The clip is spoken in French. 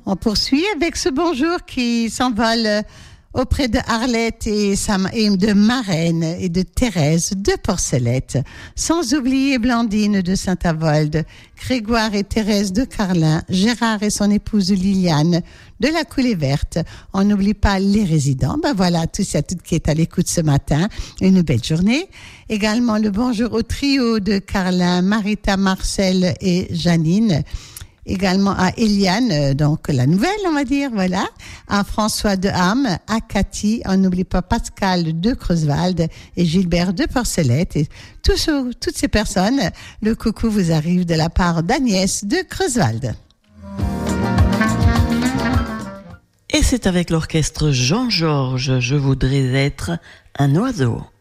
On poursuit avec ce bonjour qui s'envole auprès de Arlette et de Marraine et de Thérèse de Porcelette, sans oublier Blandine de Saint-Avold, Grégoire et Thérèse de Carlin, Gérard et son épouse Liliane de la Coulée Verte. On n'oublie pas les résidents. Ben voilà, tout qui est à l'écoute ce matin. Une belle journée. Également le bonjour au trio de Carlin, Marita, Marcel et Janine. Également à Eliane, donc la nouvelle, on va dire, voilà. À François de Ham, à Cathy, on n'oublie pas Pascal de Creuswald et Gilbert de Porcelette. Et toutes ces personnes, le coucou vous arrive de la part d'Agnès de Creuswald. Et c'est avec l'orchestre Jean-Georges, Je voudrais être un oiseau.